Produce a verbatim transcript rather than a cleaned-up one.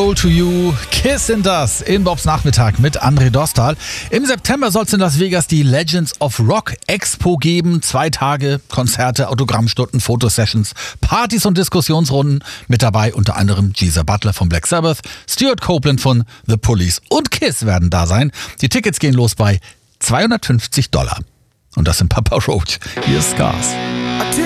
Soul to You, Kiss in das in Bobs Nachmittag mit André Dostal. Im September soll es in Las Vegas die Legends of Rock Expo geben. Zwei Tage, Konzerte, Autogrammstunden, Fotosessions, Partys und Diskussionsrunden. Mit dabei unter anderem Geezer Butler von Black Sabbath, Stuart Copeland von The Police und Kiss werden da sein. Die Tickets gehen los bei zweihundertfünfzig Dollar. Und das in Papa Roach. Hier ist Scars.